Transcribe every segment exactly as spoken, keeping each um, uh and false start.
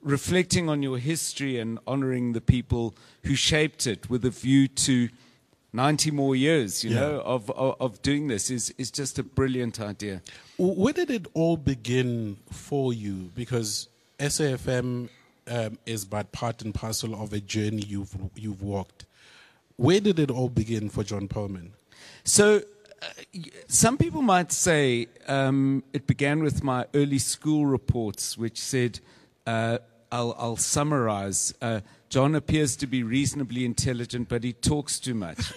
reflecting on your history and honoring the people who shaped it with a view to ninety more years, you Yeah. know, of, of of doing this is is just a brilliant idea. Where did it all begin for you? Because S A F M um, is but part and parcel of a journey you've you've walked. Where did it all begin for John Perlman? So, uh, y- some people might say um, it began with my early school reports, which said, uh, I'll, I'll summarize, uh, John appears to be reasonably intelligent, but he talks too much.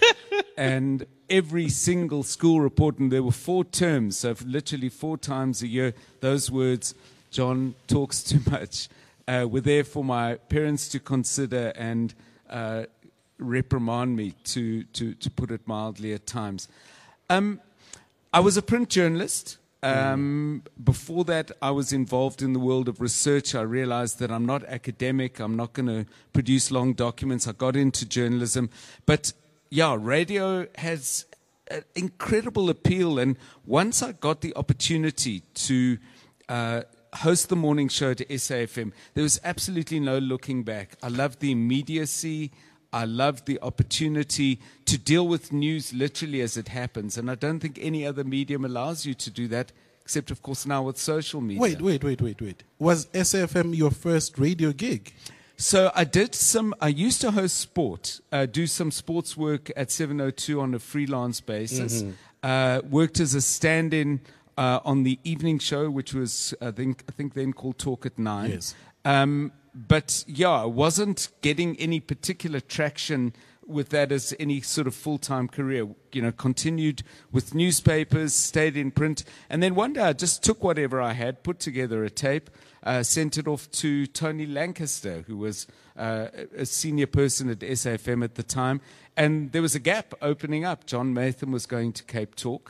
And every single school report, and there were four terms, so literally four times a year, those words, John talks too much, uh, were there for my parents to consider and uh, reprimand me, to, to, to put it mildly at times. Um, I was a print journalist. Um, before that, I was involved in the world of research. I realized that I'm not academic. I'm not going to produce long documents. I got into journalism. But, yeah, radio has an incredible appeal. And once I got the opportunity to uh, host the morning show at S A F M, there was absolutely no looking back. I loved the immediacy. I loved the opportunity to deal with news literally as it happens. And I don't think any other medium allows you to do that, except, of course, now with social media. Wait, wait, wait, wait, wait. Was S A F M your first radio gig? So I did some, I used to host sport, uh, do some sports work at seven oh two on a freelance basis. Mm-hmm. Uh, worked as a stand-in uh, on the evening show, which was, I think, I think then called Talk at Nine. Yes. Um, but yeah, I wasn't getting any particular traction with that as any sort of full-time career. You know, continued with newspapers, stayed in print, and then one day I just took whatever I had, put together a tape, uh, sent it off to Tony Lancaster, who was uh, a senior person at S A F M at the time, and there was a gap opening up. John Matham was going to Cape Talk,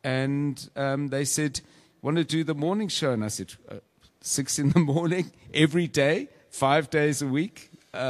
and um, they said, "Want to do the morning show?" And I said, uh, six in the morning, every day, five days a week.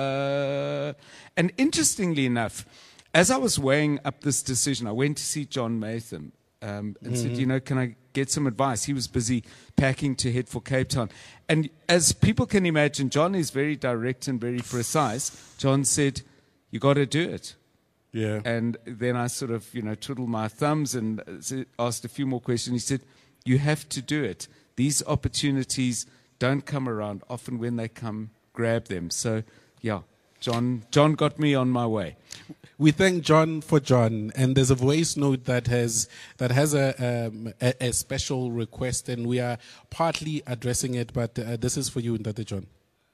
Uh, and interestingly enough, as I was weighing up this decision, I went to see John Matham um, and said, you know, can I get some advice? He was busy packing to head for Cape Town. And as people can imagine, John is very direct and very precise. John said, you got to do it. Yeah. And then I sort of, you know, twiddled my thumbs and asked a few more questions. He said, you have to do it. These opportunities don't come around. Often when they come, grab them. So, yeah, John John got me on my way. We thank John for John, and there's a voice note that has that has a um, a, a special request, and we are partly addressing it, but uh, this is for you, Ndate John.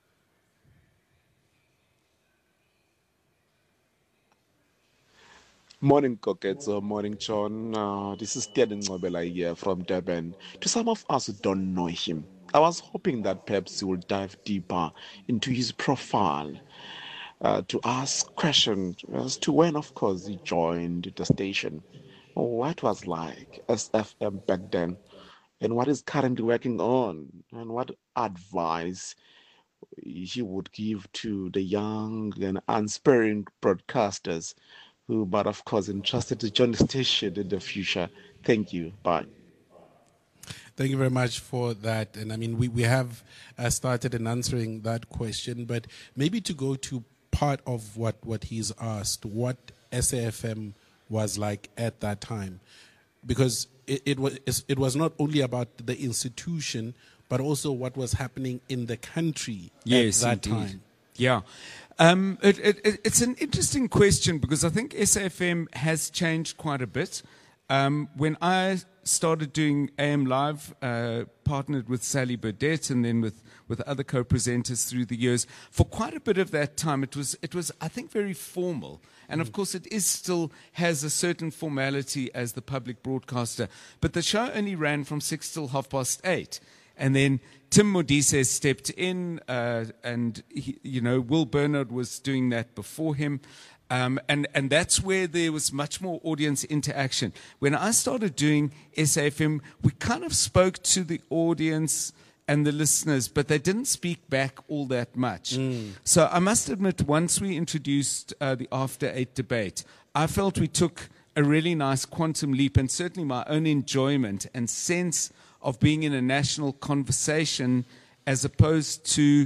Morning, Koketso. Morning, John. Uh, this is Tiaden Ngobela here from Durban. To some of us who don't know him, I was hoping that perhaps you will dive deeper into his profile uh, to ask questions as to when, of course, he joined the station, what was like S F M back then, and what is currently working on, and what advice he would give to the young and unsparing broadcasters who, but of course, entrusted to join the station in the future. Thank you. Bye. Thank you very much for that. And I mean, we, we have uh, started in answering that question, but maybe to go to part of what, what he's asked, what S A F M was like at that time. Because it, it, was, it was not only about the institution, but also what was happening in the country yes, at that indeed. time. Yeah. Um, it, it, it's an interesting question because I think S A F M has changed quite a bit. Um, when I started doing A M Live, uh, partnered with Sally Burdett and then with, with other co-presenters through the years, for quite a bit of that time, it was, it was I think, very formal. And, of course, it is still has a certain formality as the public broadcaster. But the show only ran from six till half past eight. And then Tim Modise stepped in, uh, and, he, you know, Will Bernard was doing that before him. Um, and, and that's where there was much more audience interaction. When I started doing S A F M, we kind of spoke to the audience and the listeners, but they didn't speak back all that much. Mm. So I must admit, once we introduced uh, the After Eight debate, I felt we took a really nice quantum leap, and certainly my own enjoyment and sense of being in a national conversation as opposed to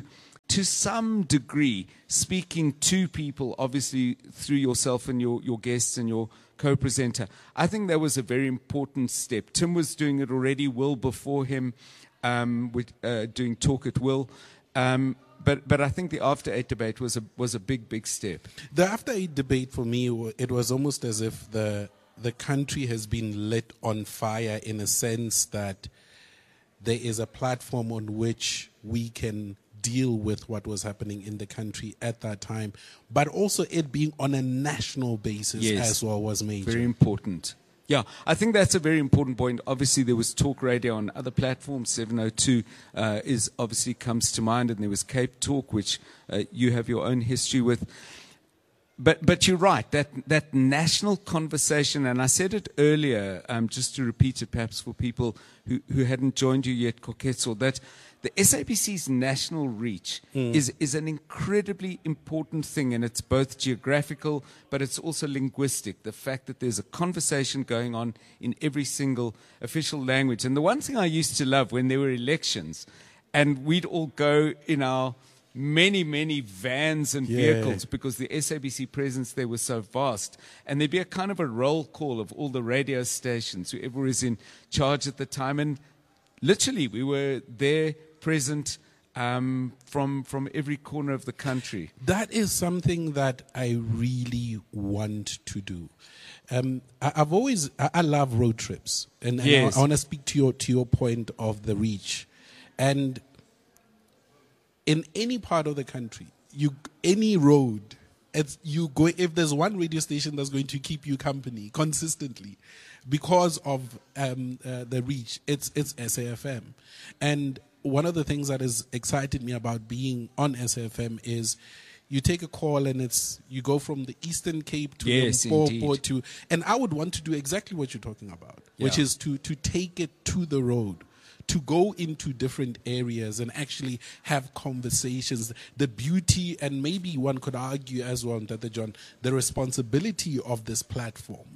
to some degree, speaking to people, obviously through yourself and your, your guests and your co-presenter. I think that was a very important step. Tim was doing it already, Will before him, um, with, uh, doing Talk at Will. Um, but but I think the After Eight debate was a was a big big step. The After Eight debate for me, it was almost as if the the country has been lit on fire, in a sense that there is a platform on which we can deal with what was happening in the country at that time, but also it being on a national basis Yes. as well was major. Very important. Yeah, I think that's a very important point. Obviously, there was Talk Radio on other platforms. seven oh two uh, is obviously comes to mind, and there was Cape Talk, which uh, you have your own history with. But but you're right, that, that national conversation, and I said it earlier, um, just to repeat it perhaps for people who, who hadn't joined you yet, Koketso, that the S A B C's national reach mm. is, is an incredibly important thing, and it's both geographical, but it's also linguistic, the fact that there's a conversation going on in every single official language. And the one thing I used to love when there were elections, and we'd all go in our many, many vans and Yeah. vehicles because the S A B C presence there was so vast. And there'd be a kind of a roll call of all the radio stations, whoever was in charge at the time. And literally, we were there present um, from, from every corner of the country. That is something that I really want to do. Um, I, I've always, I, I love road trips. And, and Yes. I, I want to speak to your, to your point of the reach. And in any part of the country, you any road, it's, you go, if there's one radio station that's going to keep you company consistently because of um, uh, the reach, it's it's S A F M. And one of the things that has excited me about being on S A F M is you take a call and it's you go from the Eastern Cape to Yes, Limpopo indeed. to, and I would want to do exactly what you're talking about, which Yeah. is to to take it to the road, to go into different areas and actually have conversations. The beauty, and maybe one could argue as well, Tata John, the responsibility of this platform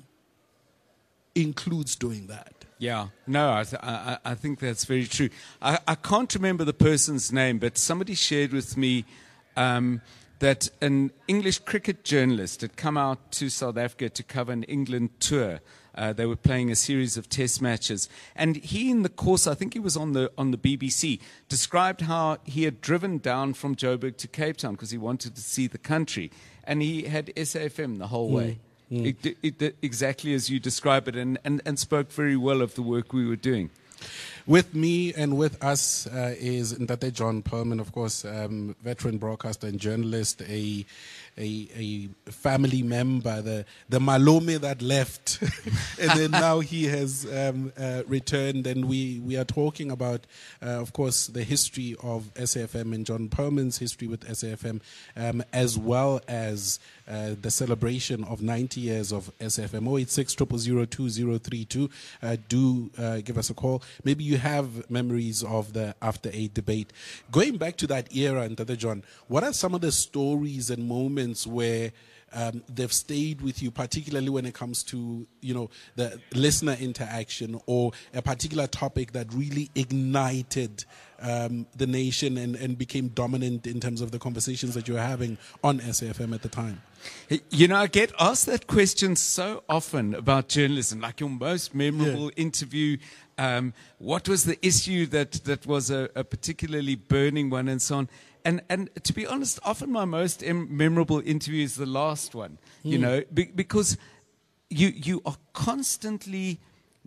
includes doing that. Yeah, no, I, th- I, I think that's very true. I, I can't remember the person's name, but somebody shared with me um, that an English cricket journalist had come out to South Africa to cover an England tour. Uh, they were playing a series of test matches. And he, in the course, I think he was on the on the B B C, described how he had driven down from Joburg to Cape Town because he wanted to see the country. And he had S A F M the whole way. Mm. It, it, it, exactly as you describe it, and, and, and spoke very well of the work we were doing. With me and with us uh, is Ntate John Perlman, of course, um, veteran broadcaster and journalist, a a, a family member, the the Malome that left, and then now he has um, uh, returned, and we, we are talking about, uh, of course, the history of S A F M and John Perlman's history with S A F M, um, as well as uh, the celebration of ninety years of S A F M. oh eight six, zero zero zero, two zero three two. Uh, do uh, give us a call. Maybe you have memories of the After Eight debate. Going back to that era, Ntate John, what are some of the stories and moments where um, they've stayed with you, particularly when it comes to, you know, the listener interaction or a particular topic that really ignited um, the nation and, and became dominant in terms of the conversations that you were having on S A F M at the time? You know, I get asked that question so often about journalism, like your most memorable Yeah. interview. Um, what was the issue that, that was a, a particularly burning one, and so on. And and to be honest, often my most em- memorable interview is the last one, you know, be, because you you are constantly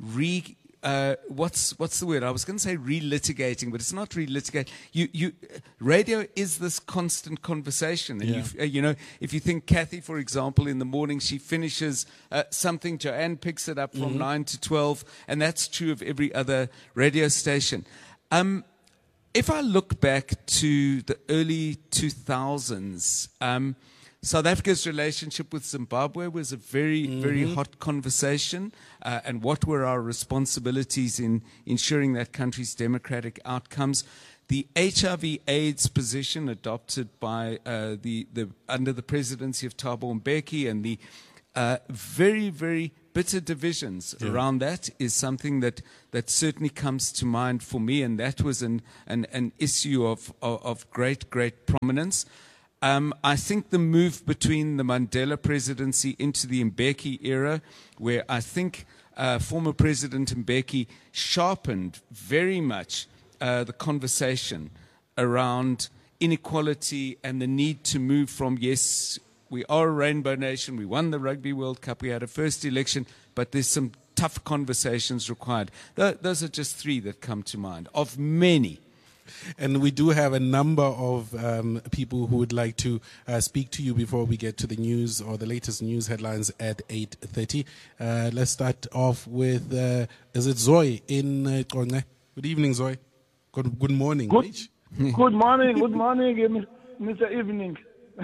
re uh, what's what's the word? I was going to say relitigating, but it's not relitigating. You you radio is this constant conversation, and Yeah. you uh, you know, if you think Kathy, for example, in the morning she finishes uh, something, Joanne picks it up from Mm-hmm. nine to twelve, and that's true of every other radio station. Um, If I look back to the early two thousands, um, South Africa's relationship with Zimbabwe was a very, mm-hmm. very hot conversation. Uh, and what were our responsibilities in ensuring that country's democratic outcomes? The H I V AIDS position adopted by uh, the, the under the presidency of Thabo Mbeki, and the uh, very, very bitter divisions yeah. around that is something that, that certainly comes to mind for me, and that was an, an, an issue of, of, of great, great prominence. Um, I think the move between the Mandela presidency into the Mbeki era, where I think uh, former President Mbeki sharpened very much uh, the conversation around inequality and the need to move from, yes, we are a rainbow nation, we won the Rugby World Cup, we had a first election, but there's some tough conversations required. Th- those are just three that come to mind, of many. And we do have a number of um, people who would like to uh, speak to you before we get to the news or the latest news headlines at eight thirty. Uh, let's start off with, uh, is it Zoe in uh, Qonce? Good evening, Zoe. Good, good morning. Good, good morning, good morning, Mister Evening.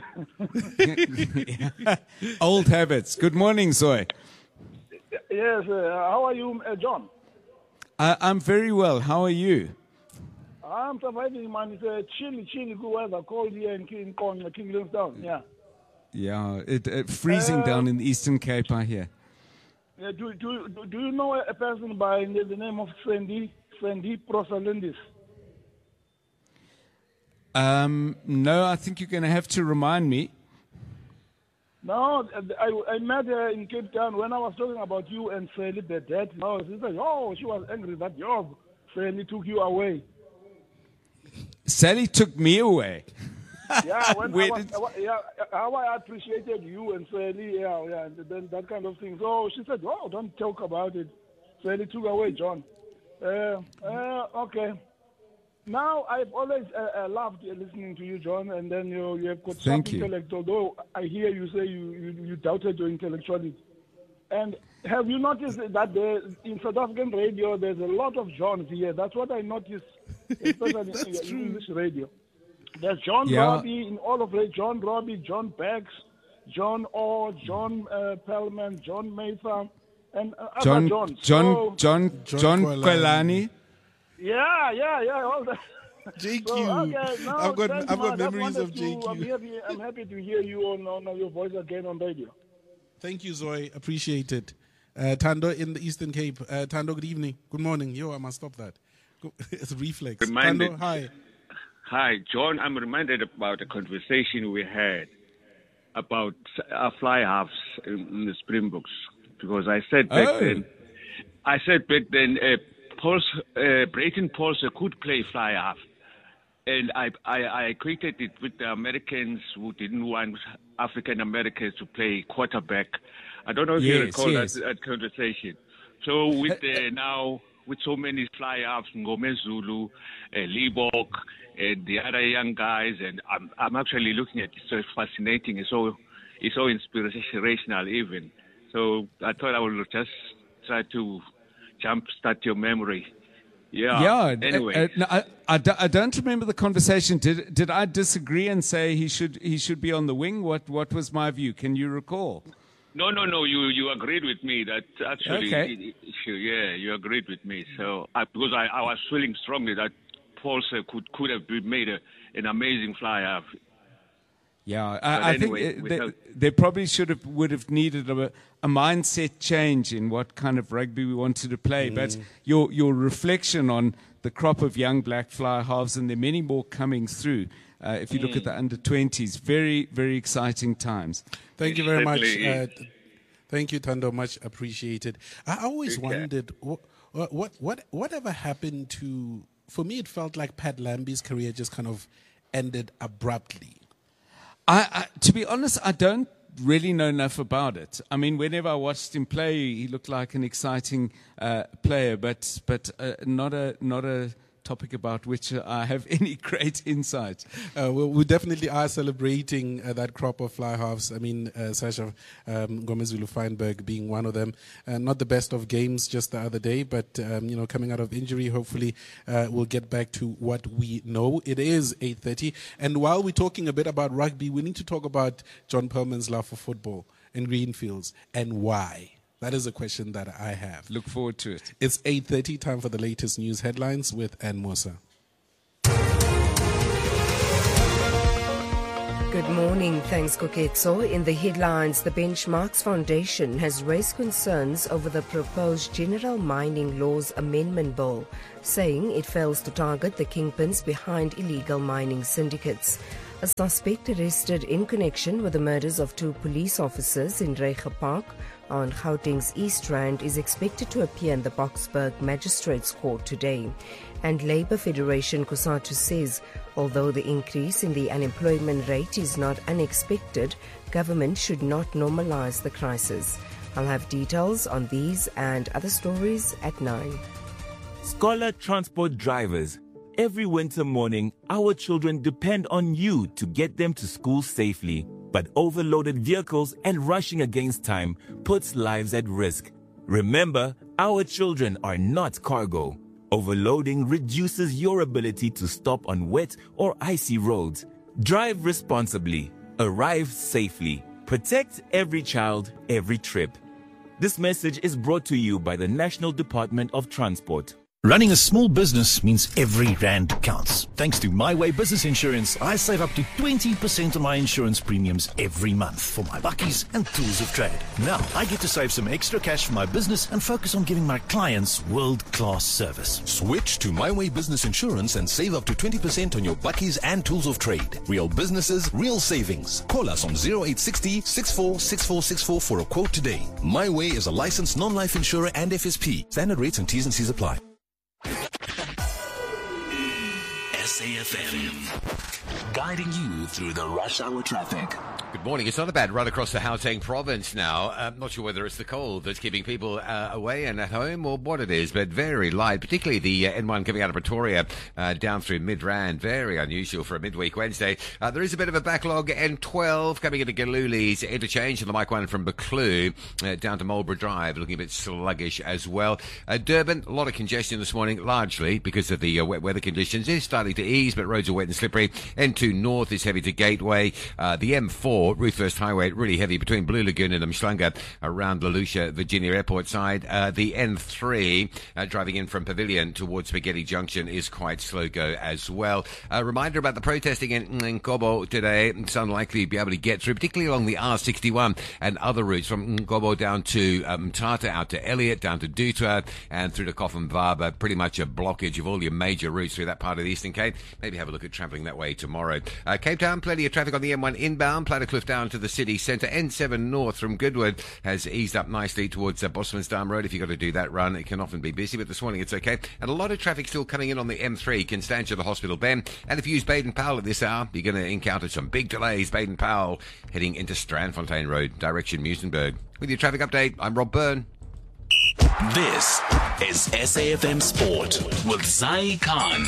Old habits. Good morning, Zoe. Yes, uh, how are you, uh, John? Uh, I'm very well. How are you? I'm surviving, man. It's a chilly, chilly good weather, cold here in King Kong, King Leonstown. Yeah. Yeah, it, it freezing uh, down in the Eastern Cape, I hear. Yeah, do, do, do, do you know a person by the name of Fendi, Fendi Prosalendis? Um, no, I think you're going to have to remind me. No, I, I met her in Cape Town when I was talking about you and Sally Bedet. No, she said, oh, she was angry that your Sally took you away. Sally took me away. Yeah, when I was, did... yeah, how I appreciated you and Sally, yeah, yeah, then that kind of thing. So she said, oh, don't talk about it. Sally took away John. Uh, uh, okay. Now, I've always uh, uh, loved listening to you, John, and then you, you have got some intellect, although I hear you say you, you, you doubted your intellectuality. And have you noticed that there, in South African radio, there's a lot of Johns here? That's what I noticed, especially in, in English radio. There's John yeah. Robbie in all of it, John Robbie, John Becks, John Orr, John uh, Pellman, John Maytham, and uh, John, other Johns. John, so, John, John, John Kwelani. Yeah, yeah, yeah, all that. J Q. So, okay, no, I've got, thanks, I've got man. memories of to, J Q. I'm happy, I'm happy to hear you on, on your voice again on radio. Thank you, Zoe. Appreciate it. Uh, Tando in the Eastern Cape. Uh, Tando, good evening. Good morning. Yo, I must stop that. It's a reflex. Reminded. Tando, hi. Hi, John. I'm reminded about a conversation we had about our fly halves in the Springboks, because I said back oh. then, I said back then, uh, Pauls, uh, Brayton Paulse could play fly half. And I, I, I equated it with the Americans who didn't want African Americans to play quarterback. I don't know if yes, you recall yes. that, that conversation. So with the, now, with so many fly-halves, Ngome Zulu, uh, Liebok, and the other young guys, and I'm, I'm actually looking at it, so it's fascinating. It's so, it's so inspirational even. So I thought I would just try to jumpstart your memory. Yeah. Yeah. Anyway, uh, uh, no, I, I, do, I don't remember the conversation. Did did I disagree and say he should he should be on the wing? What what was my view? Can you recall? No, no, no. You you agreed with me that actually, okay. it, it, yeah, you agreed with me. So I, because I, I was feeling strongly that Paulse could could have been made a, an amazing fly half. Yeah, I, I anyway, think they, they probably should have would have needed a, a mindset change in what kind of rugby we wanted to play. Mm. But your your reflection on the crop of young black fly halves, and there are many more coming through. Uh, if you mm. look at the under twenties, very very exciting times. Thank you very much. Uh, thank you, Tando. Much appreciated. I always okay. wondered what what what whatever happened to. For me, it felt like Pat Lambie's career just kind of ended abruptly. I, I, to be honest, I don't really know enough about it. I mean, whenever I watched him play, he looked like an exciting uh, player, but but uh, not a not a topic about which I have any great insight. Uh, well, we definitely are celebrating uh, that crop of fly halves. I mean, uh, Sasha um, Ngomezulu Feinberg being one of them. Uh, not the best of games just the other day, but um, you know, coming out of injury, hopefully uh, we'll get back to what we know. It is eight thirty, and while we're talking a bit about rugby, we need to talk about John Pellman's love for football in Greenfields and why. That is a question that I have. Look forward to it. It's eight thirty, time for the latest news headlines with Ann Musa. Good Good morning. Thanks, Koketso. In the headlines, the Benchmarks Foundation has raised concerns over the proposed General Mining Laws Amendment Bill, saying it fails to target the kingpins behind illegal mining syndicates. A suspect arrested in connection with the murders of two police officers in Reiger Park on Gauteng's East Rand is expected to appear in the Boksburg Magistrates Court today. And Labour Federation COSATU says, although the increase in the unemployment rate is not unexpected, government should not normalise the crisis. I'll have details on these and other stories at nine. Scholar Transport drivers, every winter morning, our children depend on you to get them to school safely. But overloaded vehicles and rushing against time puts lives at risk. Remember, our children are not cargo. Overloading reduces your ability to stop on wet or icy roads. Drive responsibly. Arrive safely. Protect every child, every trip. This message is brought to you by the National Department of Transport. Running a small business means every rand counts. Thanks to My Way Business Insurance, I save up to twenty percent on my insurance premiums every month for my bakkies and tools of trade. Now, I get to save some extra cash for my business and focus on giving my clients world-class service. Switch to My Way Business Insurance and save up to twenty percent on your bakkies and tools of trade. Real businesses, real savings. Call us on zero eight six zero, six four six four six four for a quote today. My Way is a licensed non-life insurer and F S P. Standard rates and T's and C's apply. S A F M, guiding you through the rush hour traffic. Good morning. It's not a bad run across the Gauteng province now. I'm not sure whether it's the cold that's keeping people uh, away and at home or what it is, but very light, particularly the uh, N one coming out of Pretoria uh, down through Midrand. Very unusual for a midweek Wednesday. Uh, there is a bit of a backlog. N twelve coming into Galuli's interchange and the Mike one from Buccleuch uh, down to Marlborough Drive, looking a bit sluggish as well. Uh, Durban, a lot of congestion this morning, largely because of the uh, wet weather conditions. It is starting to ease, but roads are wet and slippery. N two North is heavy to Gateway. Uh, the M four, Ruthvest Highway, really heavy between Blue Lagoon and Umhlanga around the Lucia Virginia Airport side. Uh, the N three, uh, driving in from Pavilion towards Spaghetti Junction, is quite slow go as well. A reminder about the protesting in Nkobo today. It's unlikely to be able to get through, particularly along the R sixty-one and other routes from Nkobo down to um, Mthatha, out to Elliot, down to Dutra, and through to Coffin-Vaba. Pretty much a blockage of all your major routes through that part of the Eastern Cape. Maybe have a look at travelling that way tomorrow. Uh, Cape Town, plenty of traffic on the M one inbound. Plattercliff down to the city centre. N seven North from Goodwood has eased up nicely towards uh, Bosmansdam Road. If you've got to do that run, it can often be busy, but this morning it's okay. And a lot of traffic still coming in on the M three, Constantia, the Hospital Bend. And if you use Baden-Powell at this hour, you're going to encounter some big delays. Baden-Powell heading into Strandfontein Road, direction Muizenberg. With your traffic update, I'm Rob Byrne. This is S A F M Sport with Zai Khan.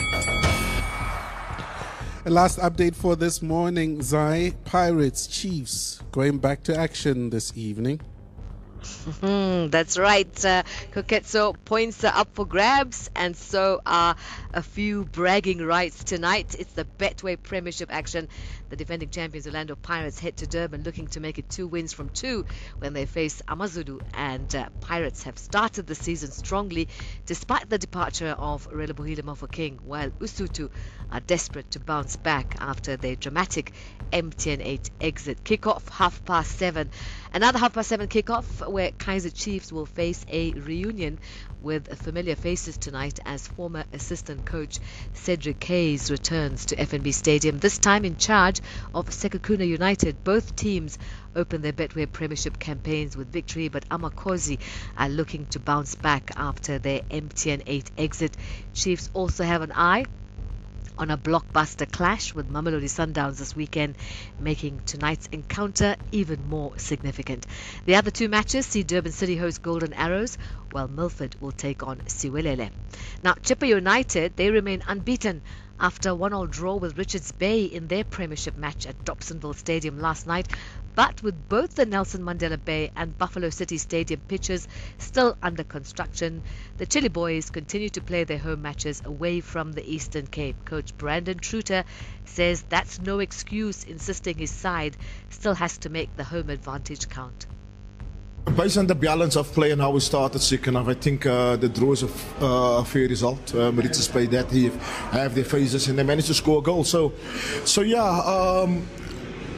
A last update for this morning, Zai. Pirates, Chiefs going back to action this evening. Mm, that's right. Uh, Koketso points are up for grabs, and so are a few bragging rights tonight. It's the Betway Premiership action. The defending champions Orlando Pirates head to Durban looking to make it two wins from two when they face AmaZulu, and uh, Pirates have started the season strongly despite the departure of Relebohile Mofokeng, while Usutu are desperate to bounce back after their dramatic M T N eight exit. Kickoff half past seven. Another half past seven kickoff where Kaizer Chiefs will face a reunion with familiar faces tonight as former assistant coach Cedric Hayes returns to F N B Stadium, this time in charge of Sekhukhune United. Both teams open their Betway Premiership campaigns with victory, but Amakhosi are looking to bounce back after their M T N eight exit. Chiefs also have an eye on a blockbuster clash with Mamelodi Sundowns this weekend, making tonight's encounter even more significant. The other two matches see Durban City host Golden Arrows, while Milford will take on Siwelele. Now, Chippa United, they remain unbeaten after a one-all draw with Richards Bay in their Premiership match at Dobsonville Stadium last night. But with both the Nelson Mandela Bay and Buffalo City Stadium pitches still under construction, the Chili Boys continue to play their home matches away from the Eastern Cape. Coach Brandon Truter says that's no excuse, insisting his side still has to make the home advantage count. Based on the balance of play and how we started second half, I think uh, the draw is a, f- uh, a fair result. Uh, Mauritius played that, he have their phases and they managed to score a goal. So, so yeah, um,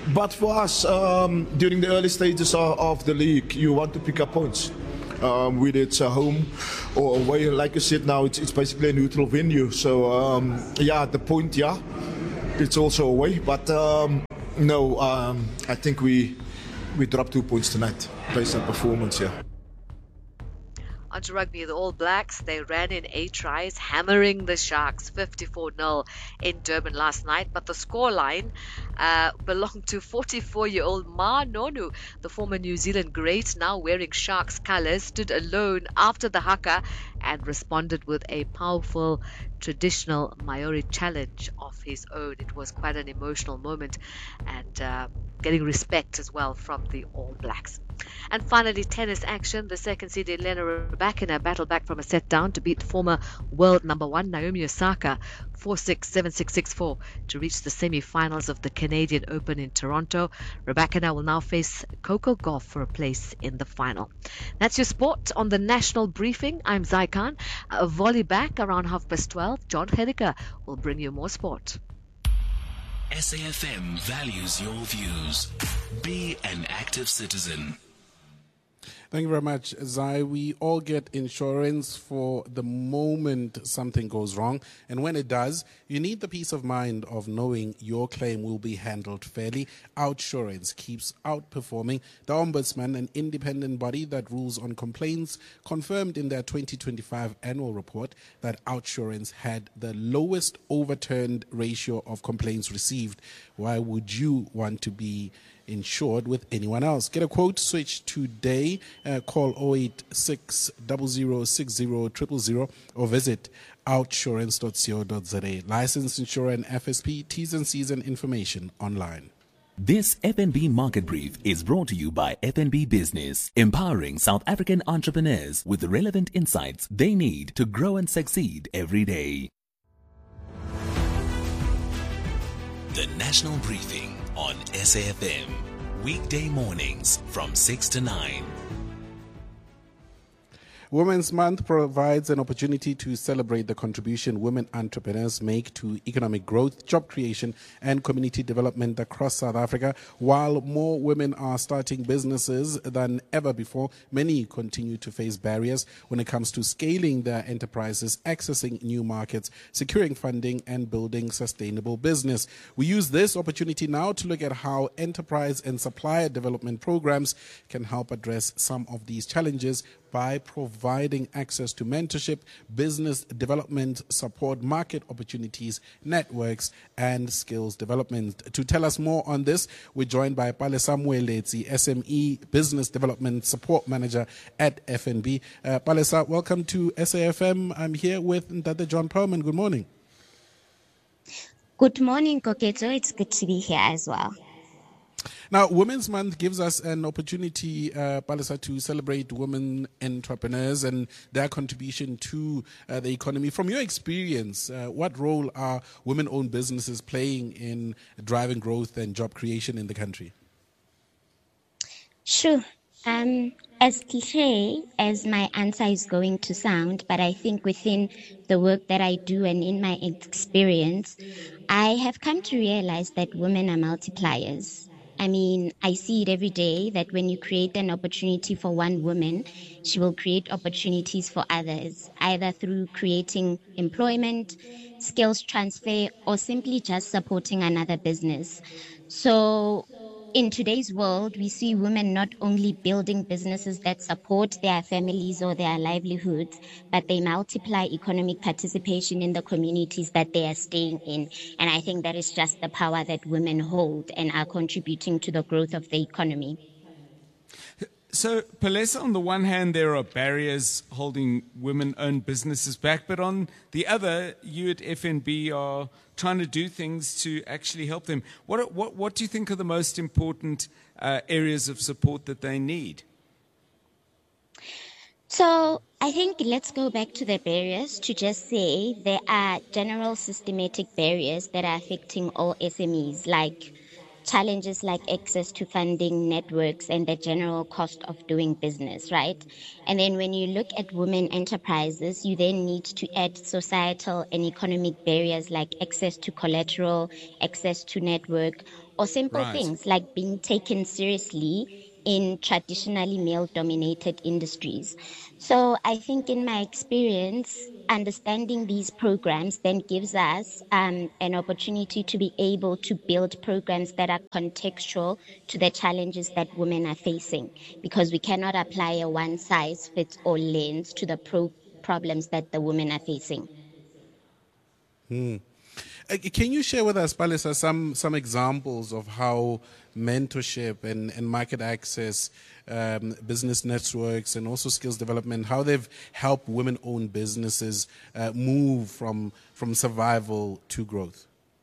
but for us, um, during the early stages of, of the league, you want to pick up points. Um, whether it's a home or away, like you said now, it's, it's basically a neutral venue. So, um, yeah, the point, yeah, it's also away. But um, no, um, I think we we dropped two points tonight based on performance, yeah. On to rugby, the All Blacks, they ran in eight tries, hammering the Sharks fifty-four nil in Durban last night. But the scoreline uh, belonged to forty-four-year-old Ma Nonu, the former New Zealand great, now wearing Sharks colours, stood alone after the haka and responded with a powerful traditional Maori challenge of his own. It was quite an emotional moment and uh, getting respect as well from the All Blacks. And finally, tennis action. The second seed Elena Rybakina battled back from a set down to beat former world number one Naomi Osaka four six, seven six, six four to reach the semi-finals of the Canadian Open in Toronto. Rybakina will now face Coco Gauff for a place in the final. That's your sport on the National Briefing. I'm Zai Khan. A volley back around half past twelve. John Hediker will bring you more sport. S A F M values your views. Be an active citizen. Thank you very much, Zai. We all get insurance for the moment something goes wrong. And when it does, you need the peace of mind of knowing your claim will be handled fairly. Outsurance keeps outperforming. The Ombudsman, an independent body that rules on complaints, confirmed in their twenty twenty-five annual report that Outsurance had the lowest overturned ratio of complaints received. Why would you want to be insured with anyone else? Get a quote, switch today, uh, call oh eight six, zero zero six zero, zero zero zero or visit outsurance dot co dot za. Licensed insurer and F S P, T's and C's and information online. This F N B Market Brief is brought to you by F N B Business, empowering South African entrepreneurs with the relevant insights they need to grow and succeed every day. The National Briefing on S A F M, weekday mornings from six to nine. Women's Month provides an opportunity to celebrate the contribution women entrepreneurs make to economic growth, job creation, and community development across South Africa. While more women are starting businesses than ever before, many continue to face barriers when it comes to scaling their enterprises, accessing new markets, securing funding, and building sustainable business. We use this opportunity now to look at how enterprise and supplier development programs can help address some of these challenges by providing access to mentorship, business development support, market opportunities, networks, and skills development. To tell us more on this, we're joined by Palesa Moeletsi, S M E Business Development Support Manager at F N B. Uh, Palesa, welcome to S A F M. I'm here with Ndade John Perlman. Good morning. Good morning, Koketo. It's good to be here as well. Now, Women's Month gives us an opportunity, uh, Palesa, to celebrate women entrepreneurs and their contribution to uh, the economy. From your experience, uh, what role are women-owned businesses playing in driving growth and job creation in the country? Sure. Um, as cliche as my answer is going to sound, but I think within the work that I do and in my experience, I have come to realize that women are multipliers. I mean, I see it every day that when you create an opportunity for one woman, she will create opportunities for others, either through creating employment, skills transfer, or simply just supporting another business. So in today's world, we see women not only building businesses that support their families or their livelihoods, but they multiply economic participation in the communities that they are staying in. And I think that is just the power that women hold and are contributing to the growth of the economy. So, Palesa, on the one hand, there are barriers holding women-owned businesses back, but on the other, you at F N B are trying to do things to actually help them. What, what, what do you think are the most important uh, areas of support that they need? So I think let's go back to the barriers to just say there are general systematic barriers that are affecting all S M Es, like challenges like access to funding, networks, and the general cost of doing business, right? And then when you look at women enterprises, you then need to add societal and economic barriers like access to collateral, access to network, or simple Right. things like being taken seriously in traditionally male-dominated industries. So I think in my experience, understanding these programs then gives us um, an opportunity to be able to build programs that are contextual to the challenges that women are facing, because we cannot apply a one-size-fits-all lens to the pro- problems that the women are facing. Hmm. Uh, Can you share with us, Palesa, some, some examples of how mentorship and, and market access, um, business networks, and also skills development, how they've helped women-owned businesses uh, move from, from survival to growth?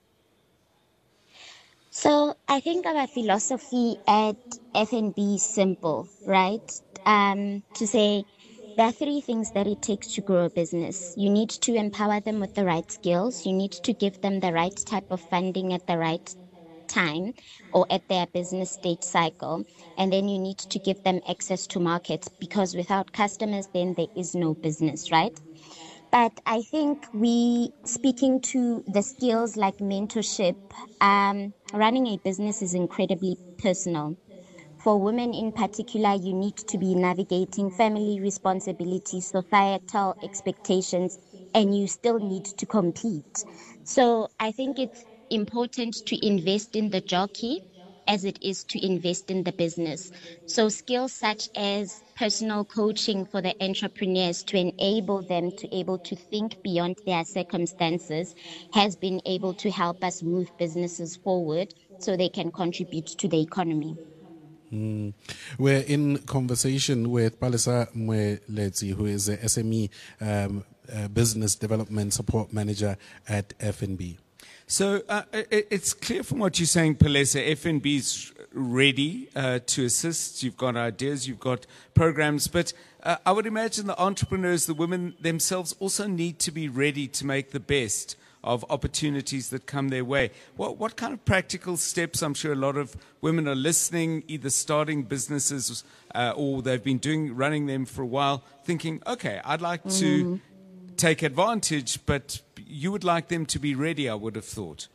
So I think our philosophy at F N B is simple, right? Um, to say there are three things that it takes to grow a business. You need to empower them with the right skills. You need to give them the right type of funding at the right time or at their business stage cycle. And then you need to give them access to markets, because without customers, then there is no business, right? But I think we, speaking to the skills like mentorship, um, running a business is incredibly personal. For women in particular, you need to be navigating family responsibilities, societal expectations, and you still need to compete. So I think it's important to invest in the jockey as it is to invest in the business. So skills such as personal coaching for the entrepreneurs to enable them to able to think beyond their circumstances has been able to help us move businesses forward so they can contribute to the economy. Mm. We're in conversation with Palesa Mweletsi, who is a S M E um, uh, Business Development Support Manager at F N B. So uh, it, it's clear from what you're saying, Palesa, F N B is ready uh, to assist. You've got ideas, you've got programs, but uh, I would imagine the entrepreneurs, the women themselves, also need to be ready to make the best of opportunities that come their way. What, what kind of practical steps? I'm sure a lot of women are listening, either starting businesses uh, or they've been doing running them for a while, thinking, okay, I'd like Mm. to take advantage, but you would like them to be ready, I would have thought.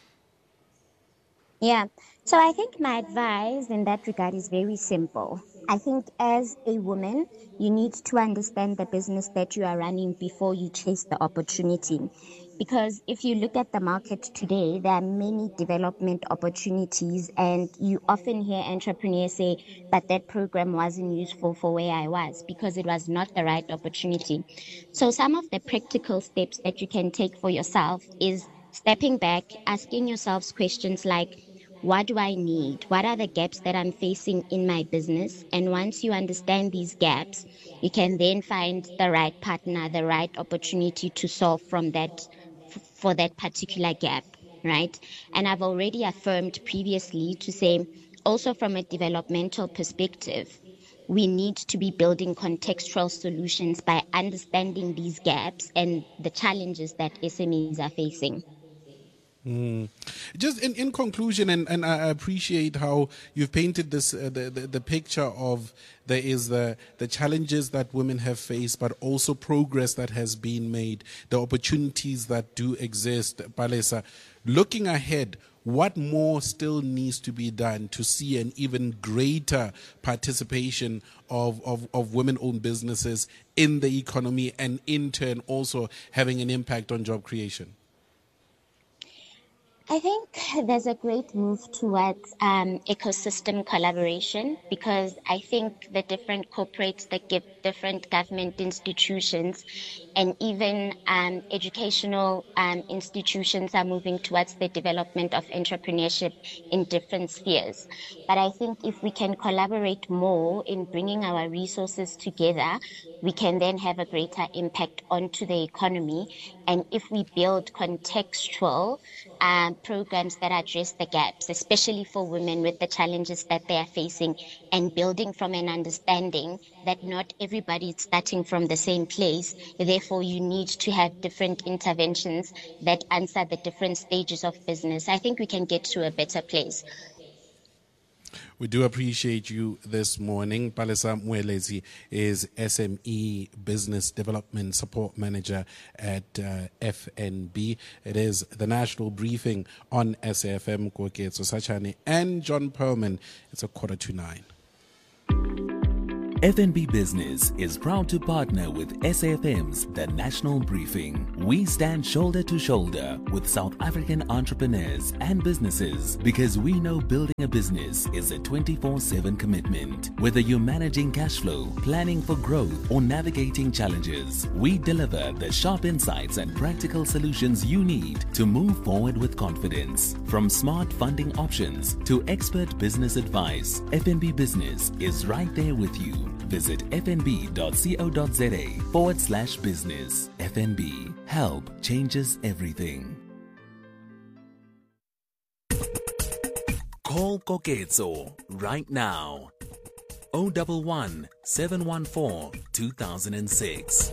Yeah. So I think my advice in that regard is very simple. I think as a woman, you need to understand the business that you are running before you chase the opportunity. Because if you look at the market today, there are many development opportunities, and you often hear entrepreneurs say, but that program wasn't useful for where I was because it was not the right opportunity. So some of the practical steps that you can take for yourself is stepping back, asking yourselves questions like, what do I need? What are the gaps that I'm facing in my business? And once you understand these gaps, you can then find the right partner, the right opportunity to solve from that, f- for that particular gap, right? And I've already affirmed previously to say, also from a developmental perspective, we need to be building contextual solutions by understanding these gaps and the challenges that S M Es are facing. Mm. Just in, in conclusion, and, and I appreciate how you've painted this uh, the, the the picture of there is the the challenges that women have faced, but also progress that has been made, the opportunities that do exist. Palesa, looking ahead, what more still needs to be done to see an even greater participation of, of, of women-owned businesses in the economy, and in turn also having an impact on job creation? I think there's a great move towards um, ecosystem collaboration, because I think the different corporates that give different government institutions and even um, educational um, institutions are moving towards the development of entrepreneurship in different spheres. But I think if we can collaborate more in bringing our resources together, we can then have a greater impact onto the economy. And if we build contextual um, programs that address the gaps, especially for women with the challenges that they are facing, and building from an understanding that not everybody is starting from the same place, therefore you need to have different interventions that answer the different stages of business, I think we can get to a better place. We do appreciate you this morning. Palesa Mwelezi is S M E Business Development Support Manager at uh, F N B. It is the national briefing on S A F M. Koketso Sachane and John Perlman. It's a quarter to nine. F N B Business is proud to partner with S A F M's The National Briefing. We stand shoulder to shoulder with South African entrepreneurs and businesses because we know building a business is a twenty-four seven commitment. Whether you're managing cash flow, planning for growth, or navigating challenges, we deliver the sharp insights and practical solutions you need to move forward with confidence. From smart funding options to expert business advice, F N B Business is right there with you. Visit fnb.co.za forward slash business. F N B. Help changes everything. Call Koketso right now. zero one one, seven one four, two thousand six.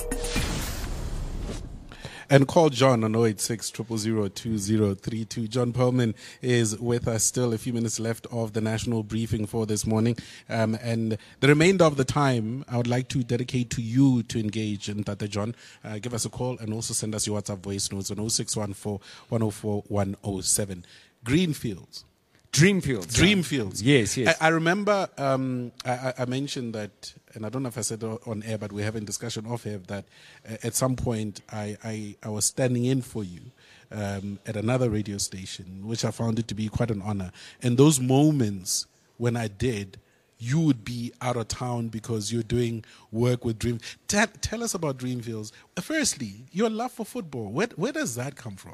And call John on zero eight six, zero zero zero, two zero three two. John Perlman is with us still. A few minutes left of the national briefing for this morning. Um, and the remainder of the time, I would like to dedicate to you to engage in Tata John. Uh, give us a call and also send us your WhatsApp voice notes on zero six one four, one zero four, one zero seven. Greenfields. Dreamfields. Dreamfields. Yes, yes. I, I remember um, I, I mentioned that, and I don't know if I said it on air, but we're having discussion off air, that uh, at some point I, I, I was standing in for you um, at another radio station, which I found it to be quite an honor. And those moments when I did, you would be out of town because you're doing work with Dream. Tell, tell us about Dreamfields. Firstly, your love for football. Where, where does that come from?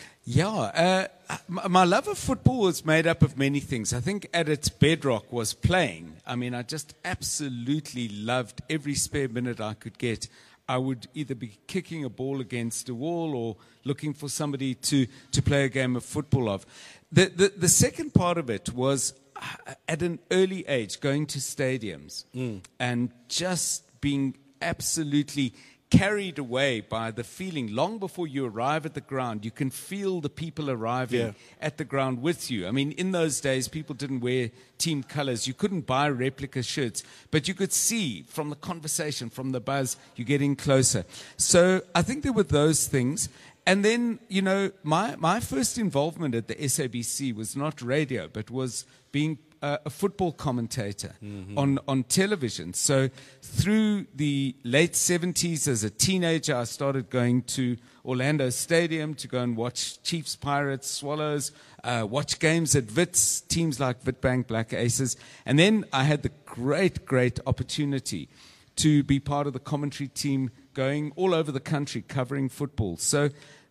Yeah, uh, my love of football was made up of many things. I think at its bedrock was playing. I mean, I just absolutely loved every spare minute I could get. I would either be kicking a ball against a wall or looking for somebody to, to play a game of football of. The, the, the second part of it was uh, at an early age going to stadiums mm. and just being absolutely carried away by the feeling. Long before you arrive at the ground, you can feel the people arriving yeah. at the ground with you. I mean, in those days, people didn't wear team colors. You couldn't buy replica shirts, but you could see from the conversation, from the buzz, you're getting closer. So I think there were those things. And then, you know, my, my first involvement at the S A B C was not radio, but was being Uh, a football commentator mm-hmm. on, on television. So through the late seventies, as a teenager, I started going to Orlando Stadium to go and watch Chiefs, Pirates, Swallows, uh, watch games at Wits, teams like Witbank, Black Aces. And then I had the great, great opportunity to be part of the commentary team going all over the country covering football. So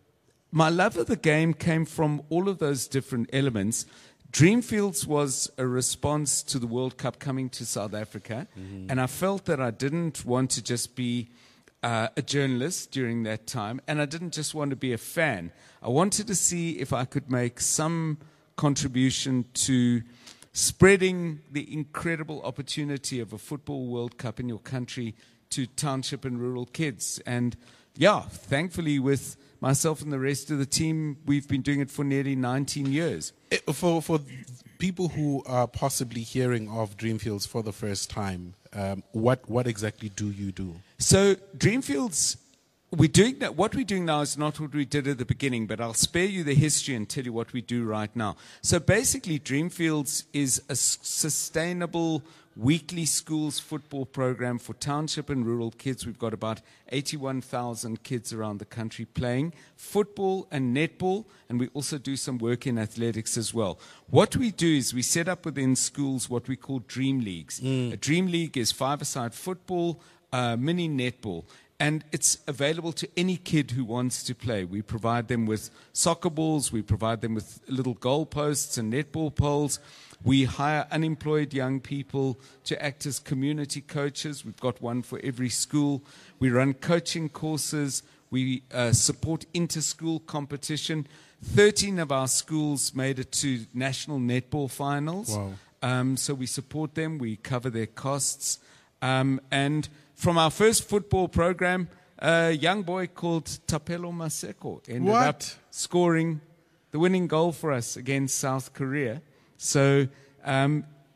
my love of the game came from all of those different elements. Dreamfields was a response to the World Cup coming to South Africa, mm-hmm. and I felt that I didn't want to just be uh, a journalist during that time, and I didn't just want to be a fan. I wanted to see if I could make some contribution to spreading the incredible opportunity of a football World Cup in your country to township and rural kids. And yeah, thankfully with myself and the rest of the team, we've been doing it for nearly nineteen years. For for people who are possibly hearing of Dreamfields for the first time, um, what what exactly do you do? So Dreamfields, we're doing that. What we're doing now is not what we did at the beginning, but I'll spare you the history and tell you what we do right now. So basically, Dreamfields is a sustainable weekly schools football program for township and rural kids. We've got about eighty-one thousand kids around the country playing football and netball, and we also do some work in athletics as well. What we do is we set up within schools what we call dream leagues. Mm. A dream league is five-a-side football, uh, mini netball, and it's available to any kid who wants to play. We provide them with soccer balls, we provide them with little goal posts and netball poles. We hire unemployed young people to act as community coaches. We've got one for every school. We run coaching courses. We uh, support inter-school competition. thirteen of our schools made it to national netball finals. Wow. Um, so we support them. We cover their costs. Um, and from our first football program, a young boy called Tapelo Maseko ended what? up scoring the winning goal for us against South Korea. So um,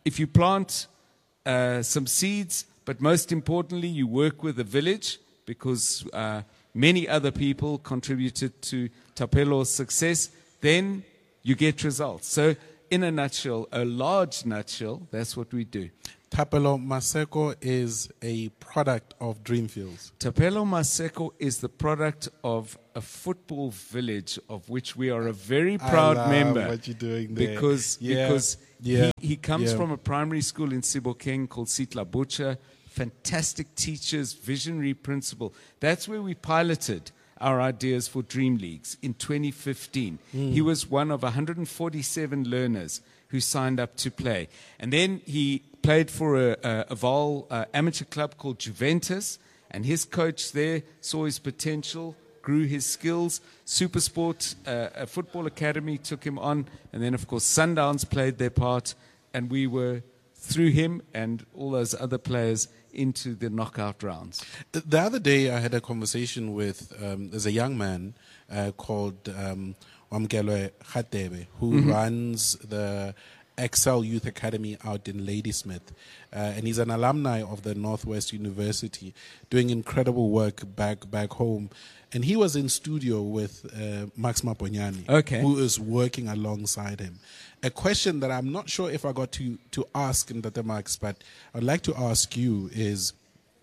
if you plant uh, some seeds, but most importantly, you work with the village, because uh, many other people contributed to Tapelo's success, then you get results. So in a nutshell, a large nutshell, that's what we do. Tapelo Maseko is a product of Dreamfields. Tapelo Maseko is the product of a football village of which we are a very proud I love member. what you're doing there. Because, Yeah, because yeah, he, he comes yeah. from a primary school in Sebokeng called Sitla Butcher. Fantastic teachers, visionary principal. That's where we piloted our ideas for Dream Leagues in twenty fifteen. Mm. He was one of one hundred forty-seven learners who signed up to play. And then he played for a, a, a Vaal uh, amateur club called Juventus, and his coach there saw his potential, grew his skills. Supersport, uh, a football academy, took him on, and then, of course, Sundowns played their part, and we were, through him and all those other players, into the knockout rounds. The other day, I had a conversation with, um, there's a young man uh, called um, Wamkelwe Khatebe, who Mhm. runs the Excel Youth Academy out in Ladysmith. Uh, and he's an alumni of the Northwest University, doing incredible work back back home. And he was in studio with uh, Max Maponyane, Okay. who is working alongside him. A question that I'm not sure if I got to, to ask in Dr. Max, but I'd like to ask you is,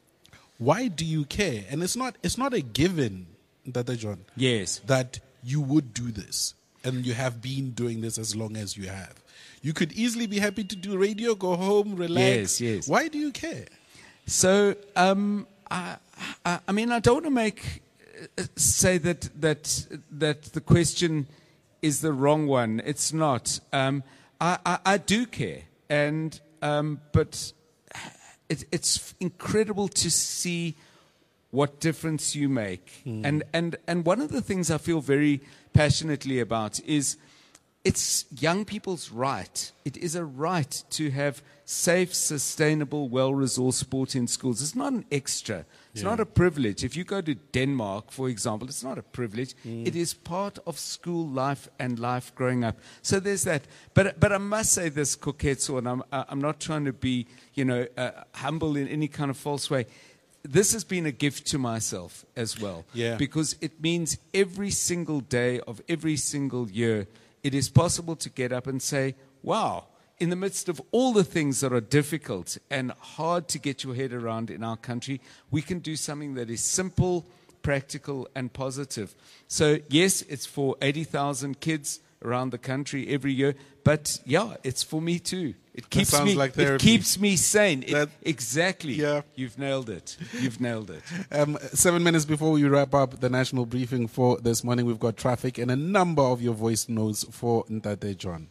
why do you care? And it's not it's not a given, Dada John. Yes. That you would do this, and you have been doing this as long as you have. You could easily be happy to do radio, go home, relax. Yes, yes. Why do you care? So, um, I, I, I mean, I don't want to make uh, say that that that the question is the wrong one. It's not. Um, I, I, I do care, and um, but it, it's incredible to see what difference you make. Mm. And and and one of the things I feel very passionately about is, it's young people's right. It is a right to have safe, sustainable, well-resourced sport in schools. It's not an extra. It's Yeah. not a privilege. If you go to Denmark, for example, it's not a privilege. Mm. It is part of school life and life growing up. So there's that. But but I must say this, Koketso, and I'm I'm not trying to be, you know, uh, humble in any kind of false way. This has been a gift to myself as well. Yeah. Because it means every single day of every single year, it is possible to get up and say, wow, in the midst of all the things that are difficult and hard to get your head around in our country, we can do something that is simple, practical, and positive. So, yes, it's for eighty thousand kids around the country every year, but yeah, it's for me too. It keeps sounds me like it therapy. keeps me sane. It- That- exactly. Yeah. You've nailed it. You've nailed it. Um, seven minutes before we wrap up the national briefing for this morning, we've got traffic and a number of your voice notes for Ntate John.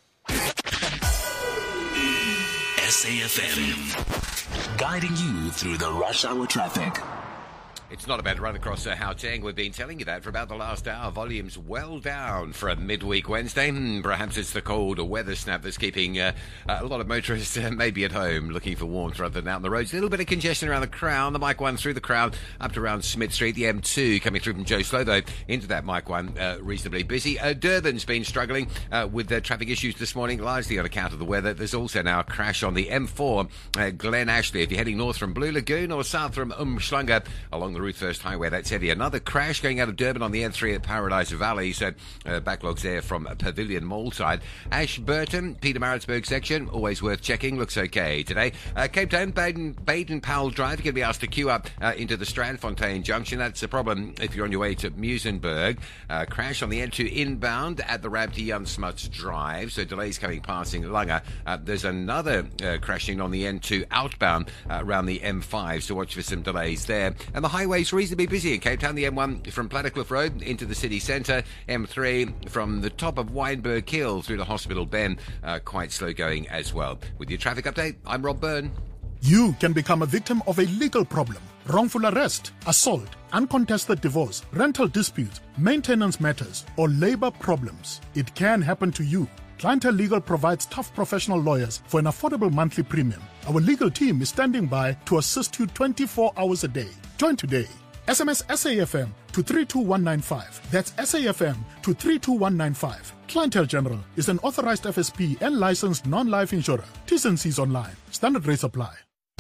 S A F M, guiding you through the rush hour traffic. It's not about to run across uh, Gauteng. We've been telling you that for about the last hour. Volumes well down for a midweek Wednesday. Hmm, perhaps it's the cold weather snap that's keeping uh, a lot of motorists uh, maybe at home looking for warmth rather than out on the roads. A little bit of congestion around the Crown. The Mike one through the Crown up to around Smith Street. The M two coming through from Joe Slow, though, into that Mike one uh, reasonably busy. Uh, Durban's been struggling uh, with uh, traffic issues this morning, largely on account of the weather. There's also now a crash on the M four, uh, Glen Ashley. If you're heading north from Blue Lagoon or south from Umhlanga along the Route First Highway, that's heavy. Another crash going out of Durban on the N three at Paradise Valley. So uh, backlogs there from Pavilion Mall side. Ashburton, Peter Maritzburg section, always worth checking. Looks okay today. Uh, Cape Town, Baden, Baden Powell Drive. You're going to be asked to queue up uh, into the Strandfontein Junction. That's a problem if you're on your way to Muizenberg. Uh, crash on the N two inbound at the Rabti Jansmuts Drive. So delays coming passing Langa. Uh, there's another uh, crashing on the N two outbound uh, around the M five. So watch for some delays there. And the highways reasonably busy in Cape Town. The M one from Plattekloof Road into the city centre. M three from the top of Wynberg Hill through to Hospital Bend. Uh, quite slow going as well. With your traffic update, I'm Rob Byrne. You can become a victim of a legal problem. Wrongful arrest, assault, uncontested divorce, rental dispute, maintenance matters, or labor problems. It can happen to you. Clientele Legal provides tough professional lawyers for an affordable monthly premium. Our legal team is standing by to assist you twenty-four hours a day. Join today. S M S S A F M to three two one nine five. That's S A F M to three two one nine five. Clientele General is an authorized F S P and licensed non-life insurer. T's and C's online. Standard rates apply.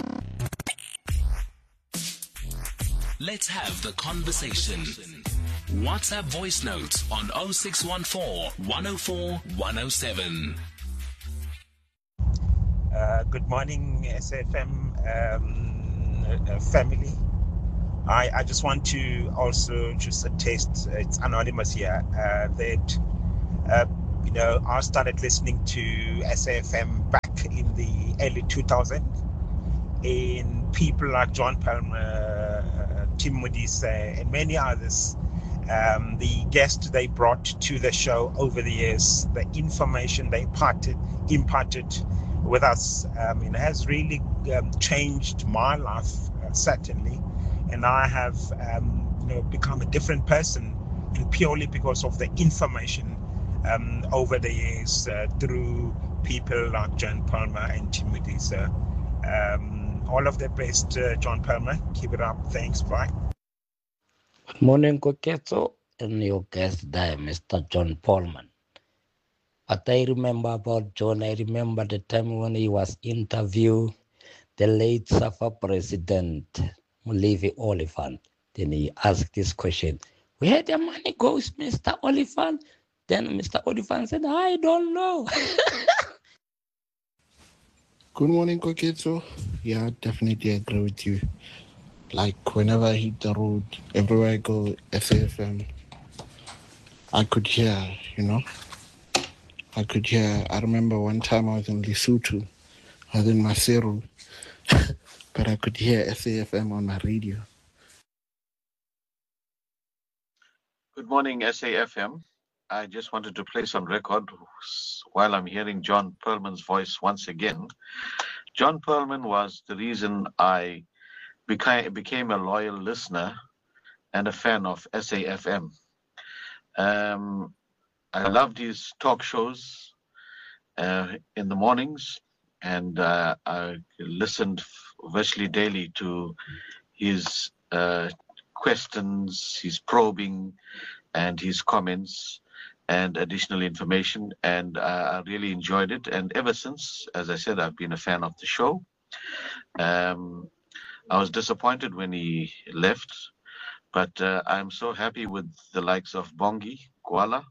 Let's have the conversation. WhatsApp voice notes on oh six one four, one oh four, one oh seven. Uh, good morning, S A F M um, uh, family. I, I just want to also just attest, uh, it's anonymous here, uh, that, uh, you know, I started listening to S A F M back in the early two thousands. And people like John Palmer, uh, Tim Modise, and many others, um, the guests they brought to the show over the years, the information they imparted, imparted with us, um, it has really um, changed my life, uh, certainly. And I have um, you know, become a different person, and purely because of the information um, over the years uh, through people like John Palmer and Tim Modise. Um, all of the best, uh, John Palmer. Keep it up. Thanks. Bye. Good morning, Koketso, and your guest there, Mister John Polman. What I remember about John, I remember the time when he was interviewed the late SAFA president, Molefi Oliphant. Then he asked this question, where the money goes, Mister Oliphant? Then Mister Oliphant said, I don't know. Good morning, Koketso. Yeah, I definitely agree with you. Like, whenever I hit the road, everywhere I go, S A F M, I could hear, you know. I could hear, I remember one time I was in Lesotho, I was in Maseru, but I could hear S A F M on my radio. Good morning, S A F M. I just wanted to place on record while I'm hearing John Perlman's voice once again. John Perlman was the reason I became, became a loyal listener and a fan of S A F M. Um, I loved his talk shows uh, in the mornings, and uh, I listened virtually daily to his uh, questions, his probing, and his comments and additional information, and uh, I really enjoyed it. And ever since, as I said, I've been a fan of the show. Um, I was disappointed when he left, but uh, I'm so happy with the likes of Bongi, Kuala.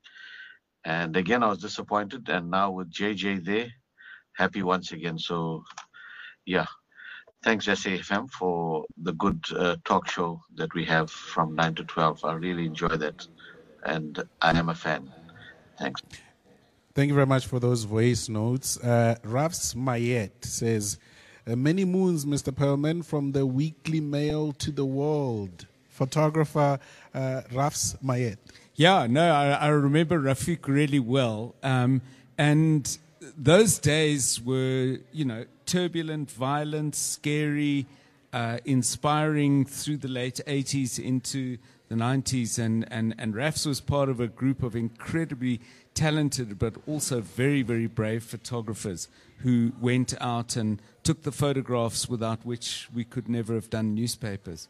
And again, I was disappointed, and now with J J there, happy once again. So, yeah, thanks S A F M for the good uh, talk show that we have from nine to twelve. I really enjoy that, and I am a fan. Thanks. Thank you very much for those voice notes. Uh, Rafs Mayet says, uh, many moons, Mister Perlman, from the Weekly Mail to the World. Photographer uh, Rafs Mayet. Yeah, no, I, I remember Rafiq really well. Um, and those days were, you know, turbulent, violent, scary, uh, inspiring through the late eighties into the nineties. And, and, and Rafs was part of a group of incredibly talented but also very, very brave photographers who went out and took the photographs without which we could never have done newspapers.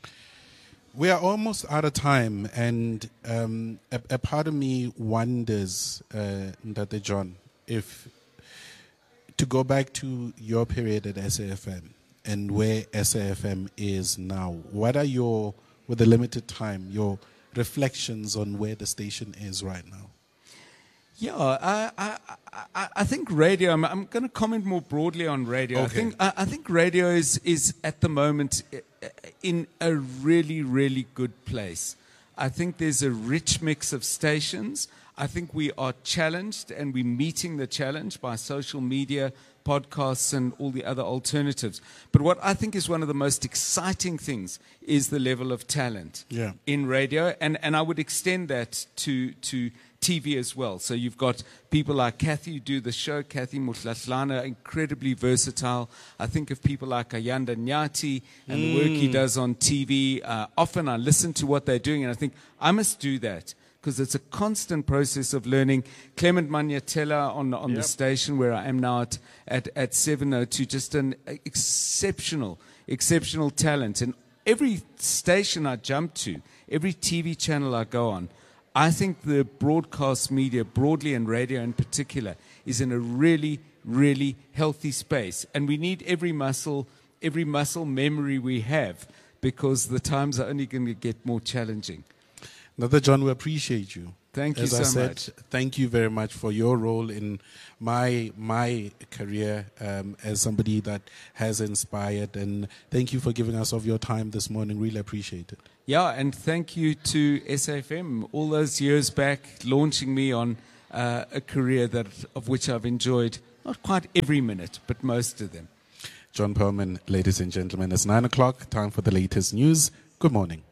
We are almost out of time, and um, a, a part of me wonders, uh, Ndate John, if to go back to your period at S A F M and where S A F M is now, what are your, with the limited time, your reflections on where the station is right now? Yeah, I, I, I, I think radio, I'm, I'm going to comment more broadly on radio. Okay. I think, I, I think radio is, is at the moment in a really, really good place. I think there's a rich mix of stations. I think we are challenged, and we're meeting the challenge by social media, podcasts, and all the other alternatives. But what I think is one of the most exciting things is the level of talent yeah. in radio, and, and I would extend that to to T V as well. So you've got people like Kathy who do the show, Kathy Mutlatlana, incredibly versatile. I think of people like Ayanda Nyati and mm. the work he does on T V. Uh, often I listen to what they're doing, and I think, I must do that, because it's a constant process of learning. Clement Manyatela on, on yep. the station where I am now at, at, at seven oh two, just an exceptional, exceptional talent. And every station I jump to, every T V channel I go on, I think the broadcast media, broadly and radio in particular, is in a really, really healthy space. And we need every muscle, every muscle memory we have, because the times are only going to get more challenging. Another John, we appreciate you. Thank you As so I said, much. Thank you very much for your role in my my career um, as somebody that has inspired. And thank you for giving us of your time this morning. Really appreciate it. Yeah, and thank you to S A F M all those years back, launching me on uh, a career that of which I've enjoyed not quite every minute, but most of them. John Pearlman, ladies and gentlemen, it's nine o'clock. Time for the latest news. Good morning.